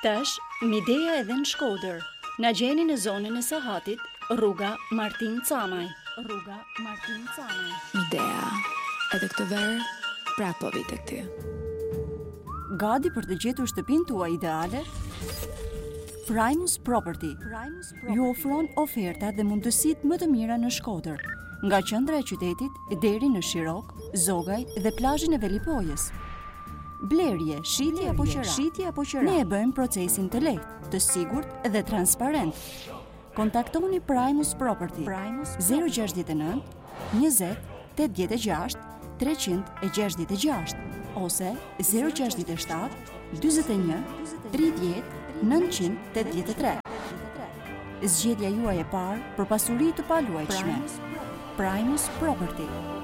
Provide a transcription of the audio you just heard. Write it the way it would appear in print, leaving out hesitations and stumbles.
Tash, Midea edhe në Shkodër. Na gjeni në zonën e Sahatit, rruga Martin Camaj. Midea, edhe këtë verë, prapë po vite këty. Gati për të gjetur shtëpinë tuaj ideale? Primus Property ju ofron ofertat dhe mundësitë më të mira në Shkodër, nga qendra e qytetit deri në Shirok, Zogaj dhe plazhin e Velipojës. Blerje, shitje apo qira. Ne e bëjmë procesin të lehtë, të sigurt dhe transparent. Kontaktoni Primus Property 069 20 86 366 ose 067 41 30 983. Zgjedhja juaj e parë për pasuri të paluajtshme. Primus Property.